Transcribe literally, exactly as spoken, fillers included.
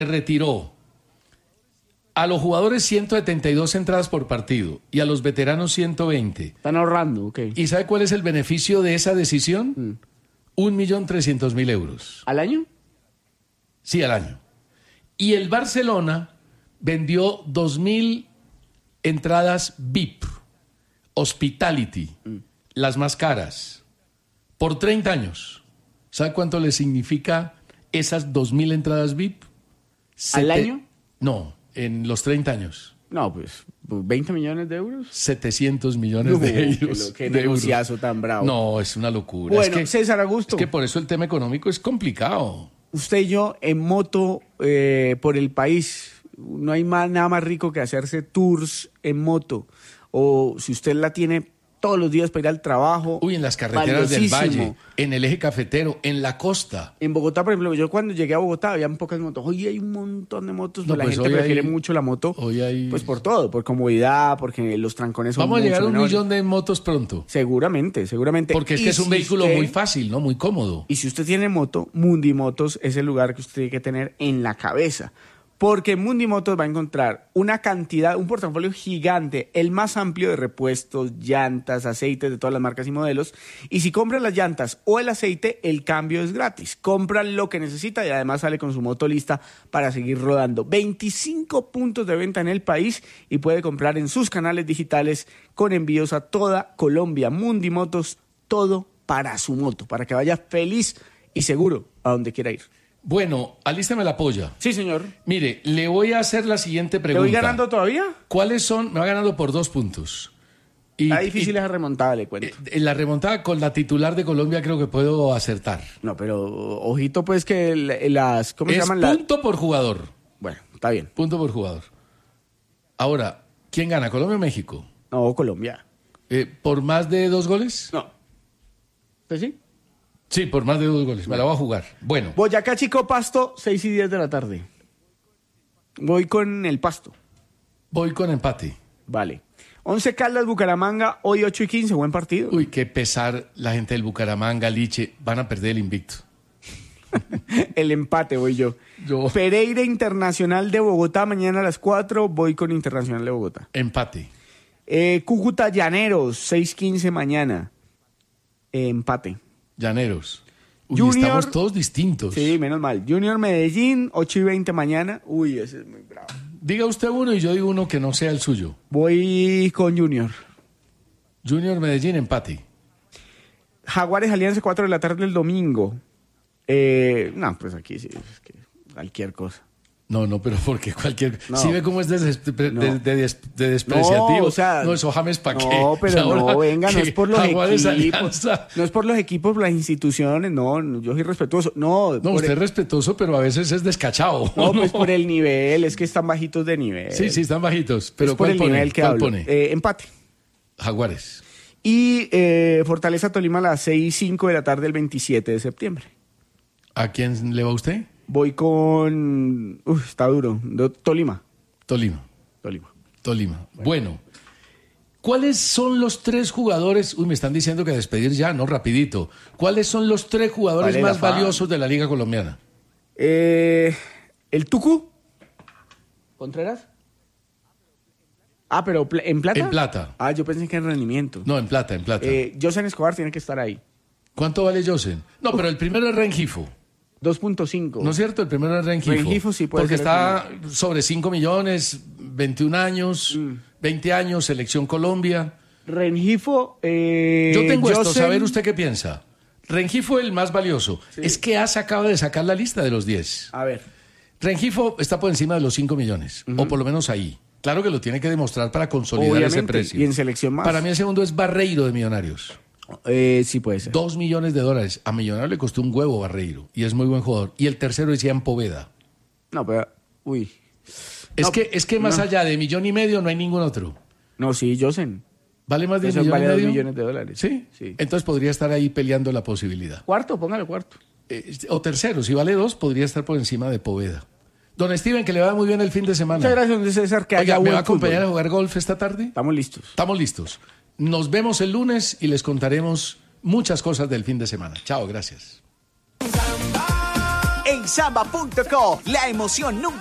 retiró a los jugadores ciento setenta y dos entradas por partido y a los veteranos ciento veinte. Están ahorrando, ok. ¿Y sabe cuál es el beneficio de esa decisión? Mm. Un millón trescientos mil euros. ¿Al año? Sí, al año. Y el Barcelona vendió dos mil entradas V I P, Hospitality, mm. las más caras, por treinta años. ¿Sabe cuánto le significa esas dos mil entradas V I P? ¿Al Sete... año? No, en los treinta años. No, pues, ¿veinte millones de euros? setecientos millones No, de euros. Qué, qué de negociazo euros. tan bravo. No, es una locura. Bueno, es que, César Augusto. Es que por eso el tema económico es complicado. Usted y yo en moto eh, por el país. No hay más, nada más rico que hacerse tours en moto. O si usted la tiene todos los días para ir al trabajo. Uy, en las carreteras del Valle, en el eje cafetero, en la costa. En Bogotá, por ejemplo, yo cuando llegué a Bogotá había pocas motos. Hoy hay un montón de motos, no, pero pues la gente prefiere hay, mucho la moto. Hoy hay... Pues por todo, por comodidad, porque los trancones son Vamos a llegar a un menores. millón de motos pronto. Seguramente, seguramente. Porque es y que es un si vehículo usted, muy fácil, ¿no? Muy cómodo. Y si usted tiene moto, Mundi Motos es el lugar que usted tiene que tener en la cabeza. Porque en Mundi Motos va a encontrar una cantidad, un portafolio gigante, el más amplio de repuestos, llantas, aceites de todas las marcas y modelos. Y si compra las llantas o el aceite, el cambio es gratis. Compra lo que necesita y además sale con su moto lista para seguir rodando. veinticinco puntos de venta en el país y puede comprar en sus canales digitales con envíos a toda Colombia. Mundi Motos, todo para su moto, para que vaya feliz y seguro a donde quiera ir. Bueno, alístame la polla. Sí, señor. Mire, le voy a hacer la siguiente pregunta. ¿Te voy ganando todavía? ¿Cuáles son? Me va ganando por dos puntos. Y, Está difícil y, esa remontada, le cuento. En la remontada con la titular de Colombia creo que puedo acertar. No, pero ojito pues que las... ¿Cómo es se llaman? punto La... por jugador. Bueno, está bien. Punto por jugador. Ahora, ¿quién gana? ¿Colombia o México? No, Colombia. Eh, ¿Por más de dos goles? No. ¿Usted sí? Sí, por más de dos goles. Me la voy a jugar. Bueno. Boyacá, Chico, Pasto, seis y diez de la tarde. Voy con el Pasto. Voy con empate. Vale. Once Caldas, Bucaramanga, hoy ocho y quince. Buen partido. Uy, qué pesar la gente del Bucaramanga, Liche. Van a perder el invicto. El empate voy yo. yo. Pereira Internacional de Bogotá, mañana a las cuatro. Voy con Internacional de Bogotá. Empate. Eh, Cúcuta Llaneros, seis quince mañana. Eh, empate. Llaneros. Uy, Junior, estamos todos distintos. Sí, menos mal. Junior Medellín, ocho y veinte mañana. Uy, ese es muy bravo. Diga usted uno y yo digo uno que no sea el suyo. Voy con Junior. Junior Medellín, empate. Jaguares Alianza, cuatro de la tarde el domingo. Eh, no, pues aquí sí, es que cualquier cosa. No, no, pero porque cualquier... No. ¿Sí ve cómo es de, de, No. de, de, de despreciativo? No, o sea, no, eso James pa' qué. No, pero Ahora, no, venga, no es por los Jaguares, equipos. Alianza. No es por los equipos, las instituciones, no, no, yo soy respetuoso. No, No, por usted el, es respetuoso, pero a veces es descachado. no, pues por el nivel, es que están bajitos de nivel. Sí, sí, están bajitos. Pero es por ¿cuál el pone? nivel que ¿Cuál hablo. pone? Eh, empate. Jaguares. Y eh, Fortaleza Tolima a las seis y cinco de la tarde el veintisiete de septiembre. ¿A quién le va usted? Voy con... Uf, está duro. Do- Tolima. Tolima. Tolima. Tolima. Bueno. ¿Cuáles son los tres jugadores? Uy, me están diciendo que despedir ya, no, rapidito. ¿Cuáles son los tres jugadores Vale, más Rafa. valiosos de la Liga Colombiana? Eh, ¿El Tucu? ¿Contreras? Ah, pero pl- ¿en plata? En plata. Ah, yo pensé que en rendimiento. No, en plata, en plata. Eh, Josen Escobar tiene que estar ahí. ¿Cuánto vale Josen? No, pero el primero es Rengifo. dos punto cinco. ¿No es cierto? El primero es Rengifo. Rengifo sí puede Porque ser está sobre cinco millones, veintiún años, Mm. veinte años, Selección Colombia. Rengifo, eh, Yo tengo esto, Josen- saber usted qué piensa. Rengifo el más valioso. Sí. Es que AS acaba de sacar la lista de los diez. A ver. Rengifo está por encima de los cinco millones, o por lo menos ahí. Claro que lo tiene que demostrar para consolidar Obviamente, ese precio. y en selección más. Para mí el segundo es Barreiro de Millonarios. Eh, sí puede ser. Dos millones de dólares. A Millonarios le costó un huevo Barreiro y es muy buen jugador. Y el tercero es Ian Poveda. No, pero... Uy. Es, No, que, es que más no. allá de millón y medio no hay ningún otro. No, sí, Josen. ¿Vale más de un Josen millón vale y dos medio? millones de dólares. ¿Sí? Sí. Entonces podría estar ahí peleando la posibilidad. Cuarto, póngale cuarto. Eh, o tercero, si vale dos, podría estar por encima de Poveda. Don Steven, que le va muy bien el fin de semana. Muchas gracias, don César, que Oiga, haya ¿me buen va a acompañar fútbol. a jugar golf esta tarde? Estamos listos. Estamos listos. Nos vemos el lunes y les contaremos muchas cosas del fin de semana. Chao, gracias. En en samba punto co. La emoción nunca